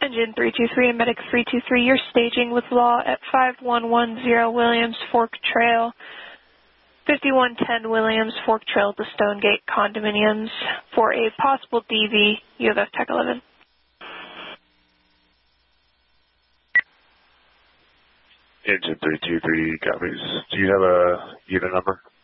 Engine 323 and Medic 323, you're staging with law at 5110 Williams Fork Trail, 5110 Williams Fork Trail at the Stonegate Condominiums for a possible DV, UFF Tech 11. Engine 323 copies. Do you have a unit number?